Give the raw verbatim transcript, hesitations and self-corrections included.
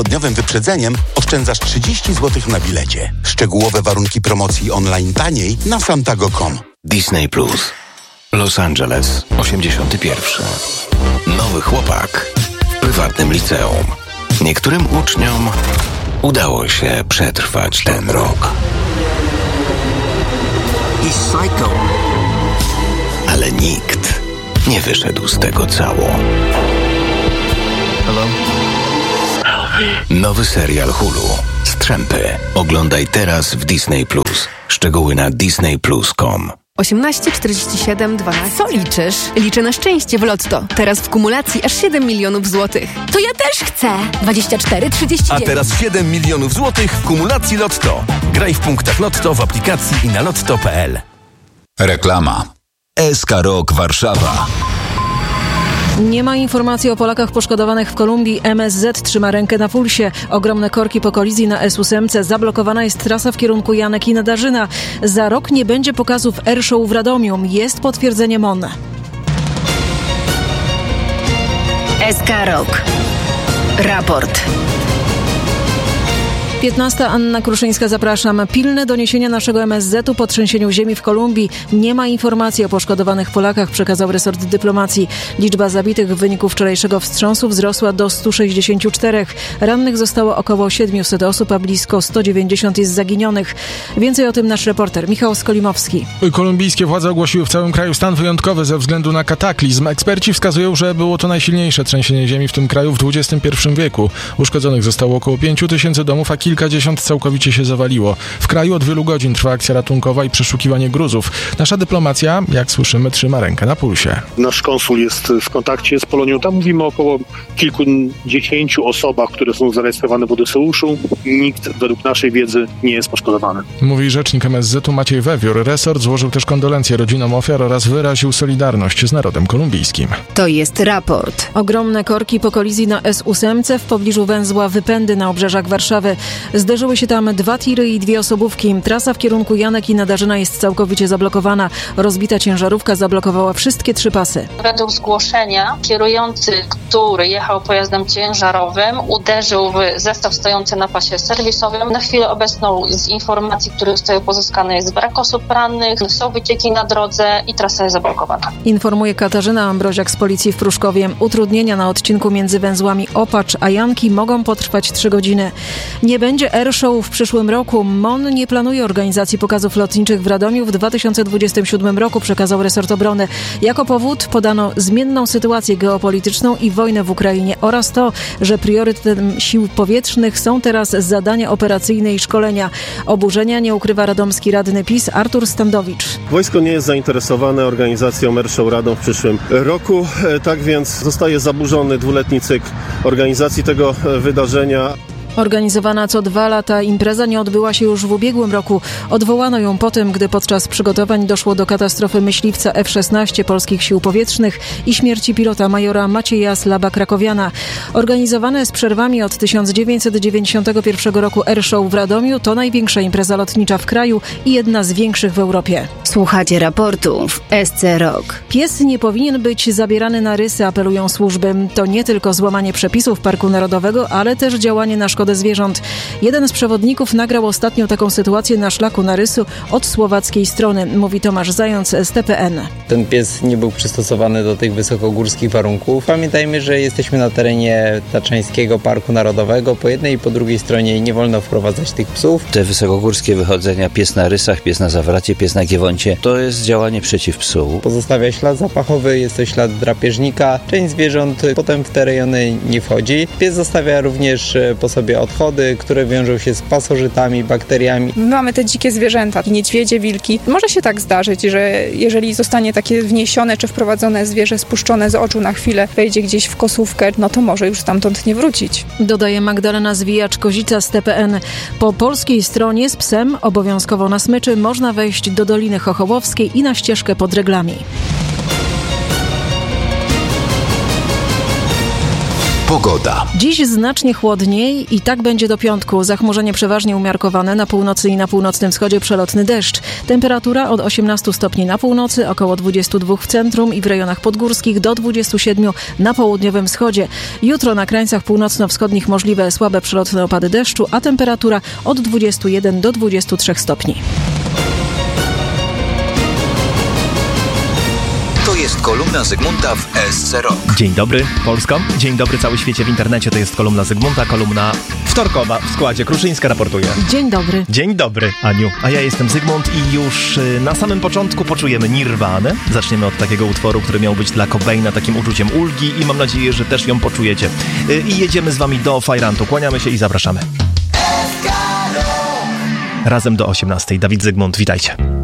Dniowym wyprzedzeniem oszczędzasz trzydzieści złotych na bilecie. Szczegółowe warunki promocji online taniej na santago kropka com. Disney Plus. Los Angeles, osiemdziesiąty pierwszy. Nowy chłopak w prywatnym liceum. Niektórym uczniom udało się przetrwać ten rok. Ale nikt nie wyszedł z tego cało. Hello? Nowy serial Hulu. Strzępy. Oglądaj teraz w Disney Plus. Szczegóły na disney plus kropka com. osiemnaście, czterdzieści siedem, dwanaście. Co liczysz? Liczę na szczęście w Lotto. Teraz w kumulacji aż siedem milionów złotych. To ja też chcę. dwadzieścia cztery, trzydzieści dziewięć. A teraz siedem milionów złotych w kumulacji Lotto. Graj w punktach Lotto w aplikacji i na lotto kropka p l. Reklama. S K Rok Warszawa. Nie ma informacji o Polakach poszkodowanych w Kolumbii. M S Z trzyma rękę na pulsie. Ogromne korki po kolizji na S ósm. Zablokowana jest trasa w kierunku Janek i Nadarzyna. Za rok nie będzie pokazów Airshow w Radomiu. Jest potwierdzenie M O N. S K Rok. Raport. piętnasta. Anna Kruszyńska, zapraszam. Pilne doniesienia naszego M S Z-u po trzęsieniu ziemi w Kolumbii. Nie ma informacji o poszkodowanych Polakach, przekazał resort dyplomacji. Liczba zabitych w wyniku wczorajszego wstrząsu wzrosła do stu sześćdziesięciu czterech. Rannych zostało około siedmiuset osób, a blisko sto dziewięćdziesiąt jest zaginionych. Więcej o tym nasz reporter Michał Skolimowski. Kolumbijskie władze ogłosiły w całym kraju stan wyjątkowy ze względu na kataklizm. Eksperci wskazują, że było to najsilniejsze trzęsienie ziemi w tym kraju w dwudziestym pierwszym wieku. Uszkodzonych zostało około pięciu tysięcy domów, a kilkadziesiąt całkowicie się zawaliło. W kraju od wielu godzin trwa akcja ratunkowa i przeszukiwanie gruzów. Nasza dyplomacja, jak słyszymy, trzyma rękę na pulsie. Nasz konsul jest w kontakcie z Polonią. Tam mówimy o około kilkudziesięciu osobach, które są zarejestrowane w Odyseuszu. Nikt według naszej wiedzy nie jest poszkodowany. Mówi rzecznik M S Z-u Maciej Wewiór. Resort złożył też kondolencje rodzinom ofiar oraz wyraził solidarność z narodem kolumbijskim. To jest raport. Ogromne korki po kolizji na S ósm w pobliżu węzła Wypędy na obrzeżach Warszawy. Zderzyły się tam dwa tiry i dwie osobówki. Trasa w kierunku Janek i Nadarzyna jest całkowicie zablokowana. Rozbita ciężarówka zablokowała wszystkie trzy pasy. Według zgłoszenia kierujący, który jechał pojazdem ciężarowym, uderzył w zestaw stojący na pasie serwisowym. Na chwilę obecną z informacji, które zostały pozyskane, jest brak osób rannych, są wycieki na drodze i trasa jest zablokowana. Informuje Katarzyna Ambroziak z policji w Pruszkowie. Utrudnienia na odcinku między węzłami Opacz a Janki mogą potrwać trzy godziny. Nie będzie Airshow w przyszłym roku. M O N nie planuje organizacji pokazów lotniczych w Radomiu w dwa tysiące dwudziestym siódmym roku, przekazał resort obrony. Jako powód podano zmienną sytuację geopolityczną i wojnę w Ukrainie oraz to, że priorytetem sił powietrznych są teraz zadania operacyjne i szkolenia. Oburzenia nie ukrywa radomski radny PiS Artur Standowicz. Wojsko nie jest zainteresowane organizacją Airshow Radom w przyszłym roku, tak więc zostaje zaburzony dwuletni cykl organizacji tego wydarzenia. Organizowana co dwa lata impreza nie odbyła się już w ubiegłym roku. Odwołano ją po tym, gdy podczas przygotowań doszło do katastrofy myśliwca F szesnaście polskich sił powietrznych i śmierci pilota majora Macieja Slaba-Krakowiana. Organizowane z przerwami od tysiąc dziewięćset dziewięćdziesiątego pierwszego roku Airshow w Radomiu to największa impreza lotnicza w kraju i jedna z większych w Europie. Słuchacie raportu w S C Rok. Pies nie powinien być zabierany na rysy, apelują służby. To nie tylko złamanie przepisów Parku Narodowego, ale też działanie na szkodę zwierząt. Jeden z przewodników nagrał ostatnio taką sytuację na szlaku Narysu od słowackiej strony, mówi Tomasz Zając z T P N. Ten pies nie był przystosowany do tych wysokogórskich warunków. Pamiętajmy, że jesteśmy na terenie Tatrzańskiego Parku Narodowego. Po jednej i po drugiej stronie nie wolno wprowadzać tych psów. Te wysokogórskie wychodzenia, pies na rysach, pies na zawracie, pies na giewoncie, to jest działanie przeciw psu. Pozostawia ślad zapachowy, jest to ślad drapieżnika. Część zwierząt potem w te rejony nie wchodzi. Pies zostawia również po sobie odchody, które wiążą się z pasożytami, bakteriami. My mamy te dzikie zwierzęta, niedźwiedzie, wilki. Może się tak zdarzyć, że jeżeli zostanie takie wniesione czy wprowadzone zwierzę spuszczone z oczu na chwilę, wejdzie gdzieś w kosówkę, no to może już stamtąd nie wrócić. Dodaje Magdalena Zwijacz-Kozica z T P N. Po polskiej stronie z psem, obowiązkowo na smyczy, można wejść do Doliny Chochołowskiej i na ścieżkę pod Reglami. Pogoda. Dziś znacznie chłodniej i tak będzie do piątku. Zachmurzenie przeważnie umiarkowane, na północy i na północnym wschodzie przelotny deszcz. Temperatura od osiemnastu stopni na północy, około dwudziestu dwóch w centrum i w rejonach podgórskich do dwudziestu siedmiu na południowym wschodzie. Jutro na krańcach północno-wschodnich możliwe słabe przelotne opady deszczu, a temperatura od dwudziestu jeden do dwudziestu trzech stopni. To jest kolumna Zygmunta w S C Rok. Dzień dobry Polsko, dzień dobry cały świecie w internecie, to jest kolumna Zygmunta, kolumna wtorkowa w składzie. Kruszyńska raportuje. Dzień dobry. Dzień dobry, Aniu. A ja jestem Zygmunt i już na samym początku poczujemy Nirvanę. Zaczniemy od takiego utworu, który miał być dla Cobaina takim uczuciem ulgi i mam nadzieję, że też ją poczujecie. I jedziemy z wami do Fajrantu. Kłaniamy się i zapraszamy. Razem do osiemnastej. Dawid Zygmunt, witajcie.